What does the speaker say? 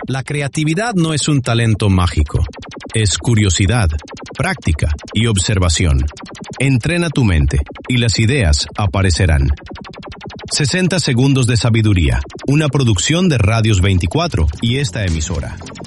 La creatividad no es un talento mágico. Es curiosidad, práctica y observación. Entrena tu mente y las ideas aparecerán. 60 segundos de sabiduría, una producción de Radios 24 y esta emisora.